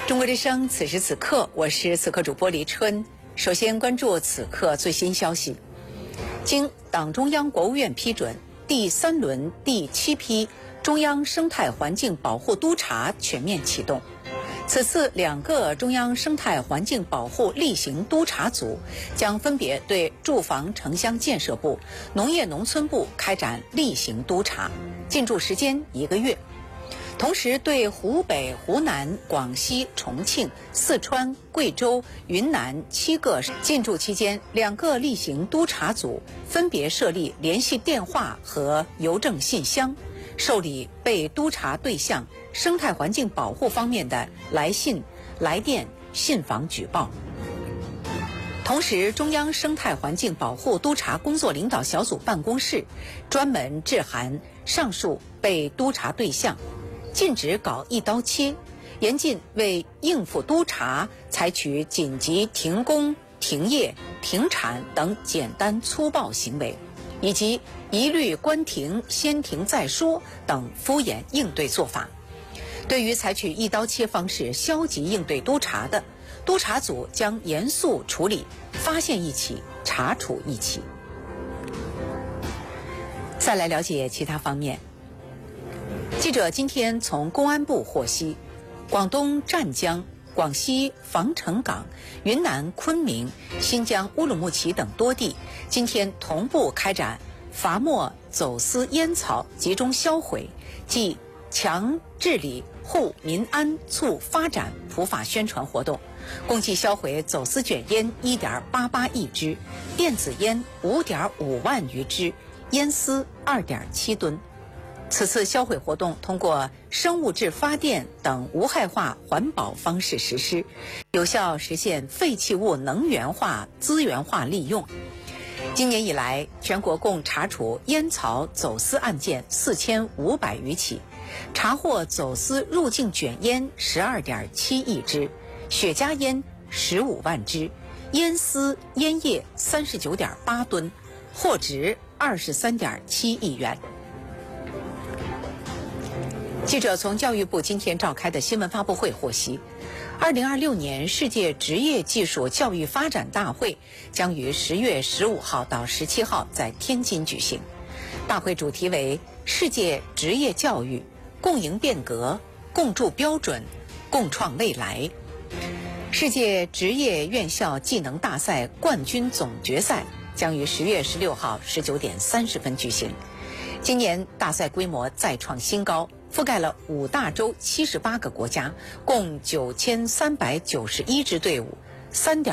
中国之声，此时此刻，我是此刻主播黎春。首先关注此刻最新消息。经党中央、国务院批准，第3轮第7批中央生态环境保护督查全面启动。此次2个中央生态环境保护例行督查组将分别对住房城乡建设部、农业农村部开展例行督查，进驻时间1个月。同时，对湖北、湖南、广西、重庆、四川、贵州、云南7个进驻期间，2个例行督查组分别设立联系电话和邮政信箱，受理被督查对象生态环境保护方面的来信、来电、信访举报。同时，中央生态环境保护督查工作领导小组办公室专门致函上述被督查对象，禁止搞一刀切，严禁为应付督查采取紧急停工、停业、停产等简单粗暴行为，以及一律关停、先停再说等敷衍应对做法。对于采取一刀切方式消极应对督查的，督查组将严肃处理，发现一起，查处一起。再来了解其他方面。记者今天从公安部获悉，广东湛江、广西防城港、云南昆明、新疆乌鲁木齐等多地今天同步开展罚没走私烟草集中销毁暨强治理护民安促发展普法宣传活动，共计销毁走私卷烟1.88亿支，电子烟5.5万余支，烟丝2.7吨。此次销毁活动通过生物质发电等无害化环保方式实施，有效实现废弃物能源化、资源化利用。今年以来，全国共查处烟草走私案件4500余起，查获走私入境卷烟12.7亿支，雪茄烟15万支，烟丝烟叶39.8吨，货值23.7亿元。记者从教育部今天召开的新闻发布会获悉，2026年世界职业技术教育发展大会将于10月15号到17号在天津举行。大会主题为世界职业教育，共赢变革，共筑标准，共创未来。世界职业院校技能大赛冠军总决赛将于10月16号19点30分举行。今年大赛规模再创新高，覆盖了5大洲78个国家，共9391支队伍，3.